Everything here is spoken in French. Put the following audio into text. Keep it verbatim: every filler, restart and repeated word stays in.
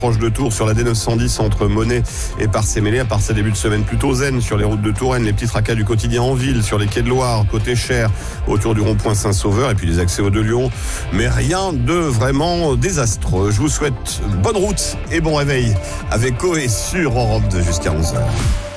Proche de Tours sur la D neuf cent dix entre Monet et Parcé-Mélé. À part ces débuts de semaine plutôt zen sur les routes de Touraine, les petits tracas du quotidien en ville, sur les quais de Loire, côté Cher, autour du rond-point Saint-Sauveur et puis les accès aux deux Lyon. Mais rien de vraiment désastreux. Je vous souhaite bonne route et bon réveil avec Coé sur Europe deux jusqu'à onze heures.